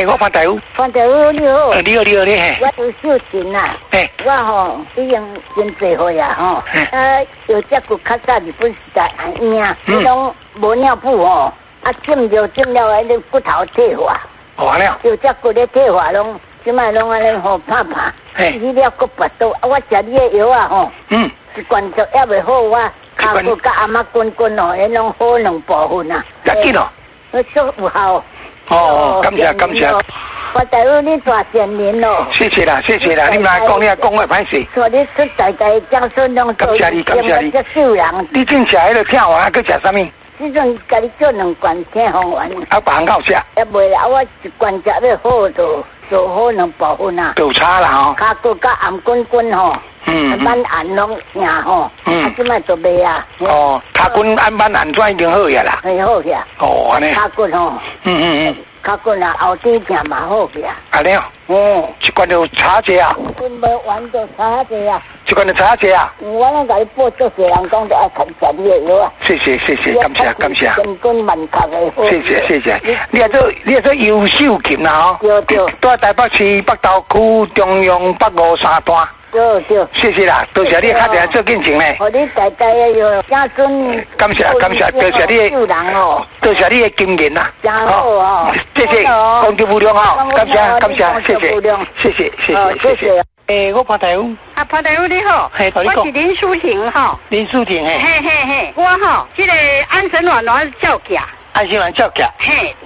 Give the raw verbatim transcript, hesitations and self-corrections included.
嘿，我潘大夫。 潘大夫你好。 呃，你好，你好，你好。 我有秀琴啊。 嘿。 我吼已经真侪岁啊吼。啊，有照顾较早日本时代安医啊，伊拢无尿布吼，啊浸着浸了，安尼骨头退化。 哦，安尼哦。 有照顾咧退化拢，即摆拢安尼吼拍拍。嘿。去了骨拔刀，啊我食你的药啊吼。嗯。一罐就还袂好，我骹骨甲阿妈滚滚哦，因拢好两部分啊。 要紧哦。 我足有效。 哦，感谢感谢。 我大夫你大善人咯。 谢谢啦，谢谢啦，你来讲，你来讲我歹势。 说你出大家掌声拢感谢你，感谢你。 救人。 你正食迄个听完，佮食啥物？ 即阵家己做两罐听红丸。 啊，别人够食。 也袂啦，我一罐食要好做做好两部分啊。 够差啦吼。 骹骨甲暗滚滚吼。嗯。满暗拢硬吼。嗯。啊，即摆做袂啊。 哦，骹骨暗满暗转已经好呀啦。 会好呀。 哦，安尼。 骹骨吼。嗯嗯嗯。骹骨啊，后底正嘛好呀。安尼哦。嗯。一罐就差者啊。 根无完就差者啊。 一罐就差者啊。 我拢甲你报做些人讲都爱看食你的药啊。 谢谢谢谢，感谢感谢。 千军万确的好。 谢谢谢谢。你也做你也做优秀琴啦吼。 对对。 在台北市北投区中央北五三段。 对对。 谢谢啦，多谢你较侪做见证咧。 互你大家的药家孙。 感谢感谢，多谢你。 救人哦。 多谢你的经验啦。 真好哦。 谢谢，功德无量哦，感谢感谢，谢谢，谢谢谢谢谢谢。诶，我潘大夫。 啊，潘大夫你好。 嘿，我是林淑婷哈。 林淑婷嘿。 嘿嘿嘿，我哈，这个安神丸丸照镜。 安神丸照镜。 嘿。